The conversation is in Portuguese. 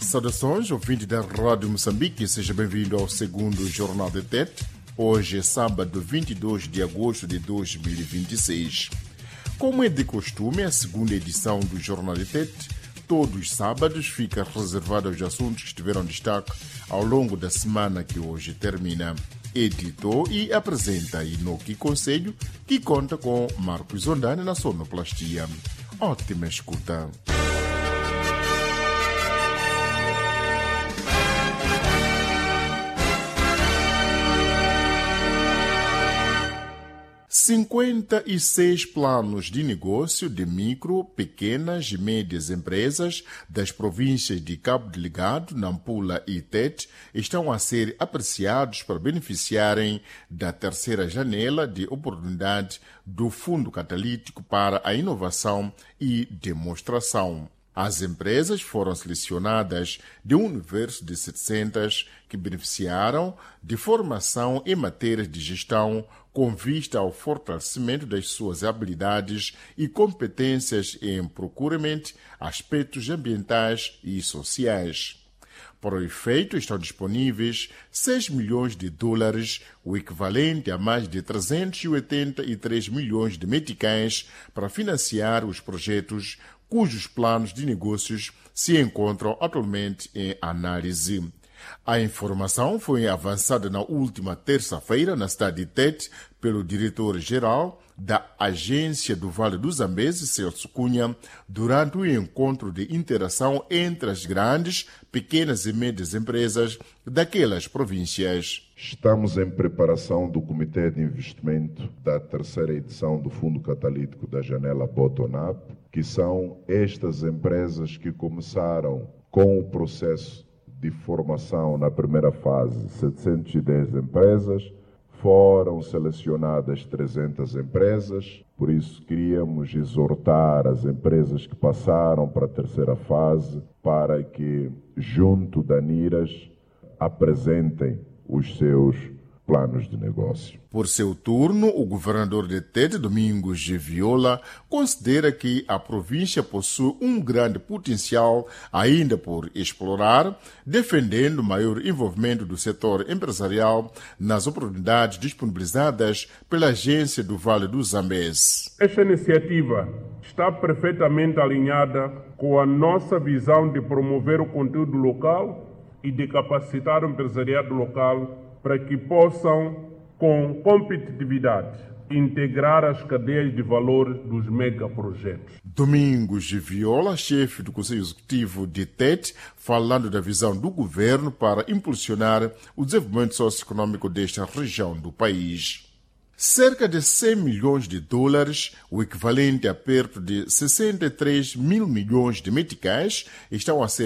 Saudações, ouvinte da Rádio Moçambique, seja bem-vindo ao segundo Jornal de TET. Hoje é sábado, 22 de agosto de 2026. Como é de costume, a segunda edição do Jornal de TET, todos os sábados, fica reservada aos assuntos que tiveram destaque ao longo da semana que hoje termina. Editou e apresenta Inoki Conselho, que conta com Marcos Zondani na sonoplastia. Ótima escuta! $56 planos de negócio de micro, pequenas e médias empresas das províncias de Cabo Delgado, Nampula e Tete estão a ser apreciados para beneficiarem da terceira janela de oportunidade do Fundo Catalítico para a Inovação e Demonstração. As empresas foram selecionadas de um universo de 700 que beneficiaram de formação em matérias de gestão com vista ao fortalecimento das suas habilidades e competências em procurement, aspectos ambientais e sociais. Para o efeito, estão disponíveis $6 milhões, o equivalente a mais de 383 milhões de meticais, para financiar os projetos cujos planos de negócios se encontram atualmente em análise. A informação foi avançada na última terça-feira na cidade de Tete pelo diretor-geral da Agência do Vale do Zambeze, Celso Cunha, durante o encontro de interação entre as grandes, pequenas e médias empresas daquelas províncias. Estamos em preparação do Comitê de Investimento da terceira edição do Fundo Catalítico da Janela Bottom-up, que são estas empresas que começaram com o processo de formação na primeira fase. 710 empresas, foram selecionadas 300 empresas, por isso queríamos exortar as empresas que passaram para a terceira fase para que, junto da NIRAS, apresentem os seus planos de negócio. Por seu turno, o governador de Tete, Domingos G. Viola, considera que a província possui um grande potencial ainda por explorar, defendendo o maior envolvimento do setor empresarial nas oportunidades disponibilizadas pela Agência do Vale do Zambeze. Esta iniciativa está perfeitamente alinhada com a nossa visão de promover o conteúdo local e de capacitar o empresariado local para que possam, com competitividade, integrar as cadeias de valor dos megaprojetos. Domingos de Viola, chefe do Conselho Executivo de Tete, falando da visão do governo para impulsionar o desenvolvimento socioeconômico desta região do país. Cerca de $100 milhões, o equivalente a perto de 63 mil milhões de meticais, estão a ser